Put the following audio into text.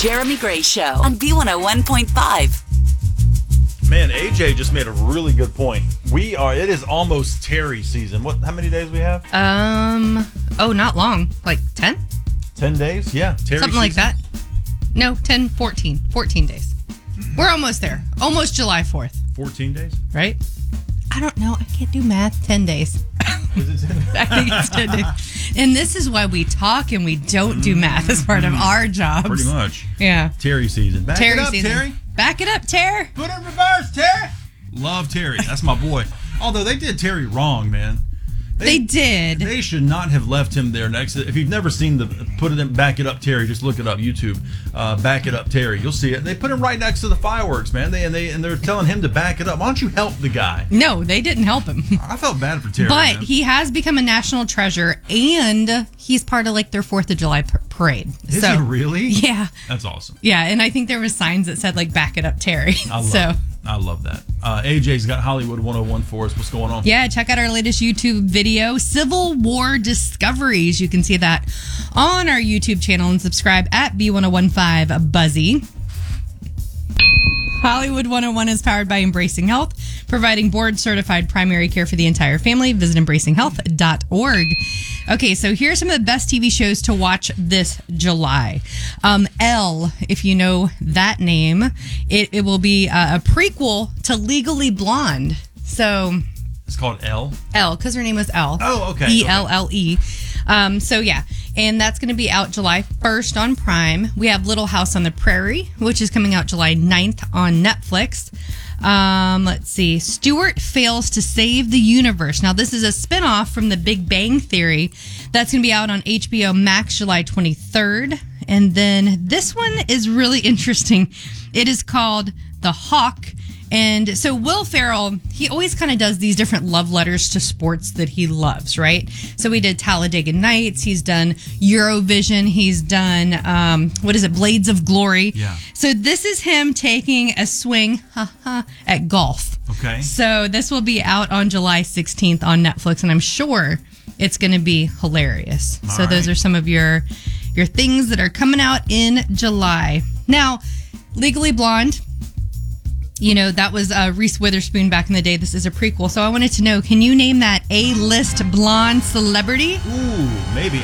Jeremy Gray Show on B101.5. Man, AJ just made a really good point. It is almost Terry season. How many days we have? Not long. Like 10? 10 days? Yeah. Terry Something like that. No, 10, 14. 14 days. We're almost there. Almost July 4th. 14 days? Right? I don't know. I can't do math. 10 days. Is it 10 days? I think it's 10 days. And this is why we talk and we don't do math as part of our jobs. Pretty much. Yeah. Terry season. Back Terry it up, season. Terry. Back it up, Terry. Put it in reverse, Terry. Love Terry. That's my boy. Although they did Terry wrong, man. They did. They should not have left him there next. If you've never seen Back It Up Terry, just look it up YouTube. Back It Up Terry, you'll see it. They put him right next to the fireworks, man. They're telling him to back it up. Why don't you help the guy? No, they didn't help him. I felt bad for Terry, but man. he has become a national treasure, and he's part of like their 4th of July parade. Is he really? Yeah. That's awesome. Yeah, and I think there was signs that said like "Back It Up, Terry." I love that. AJ's got Hollywood 101 for us. What's going on? Yeah, check out our latest YouTube video, Civil War Discoveries. You can see that on our YouTube channel and subscribe at B1015 Buzzy. Hollywood 101 is powered by Embracing Health, providing board-certified primary care for the entire family. Visit embracinghealth.org. Okay, so here are some of the best TV shows to watch this July. Elle, if you know that name, it will be a prequel to Legally Blonde. So it's called Elle? Elle, because her name was Elle. Oh, okay. ELLE. So yeah, and that's going to be out July 1st on Prime. We have Little House on the Prairie, which is coming out July 9th on Netflix. Let's see. Stuart Fails to Save the Universe. Now, this is a spinoff from The Big Bang Theory. That's going to be out on HBO Max July 23rd. And then this one is really interesting. It is called The Hawk. And so Will Ferrell, he always kind of does these different love letters to sports that he loves, right? So he did Talladega Nights. He's done Eurovision. He's done, Blades of Glory. Yeah. So this is him taking a swing at golf. Okay. So this will be out on July 16th on Netflix, and I'm sure it's going to be hilarious. So those are some of your things that are coming out in July. Now, Legally Blonde. You know, that was Reese Witherspoon back in the day. This is a prequel. So I wanted to know, can you name that A-list blonde celebrity? Ooh, maybe.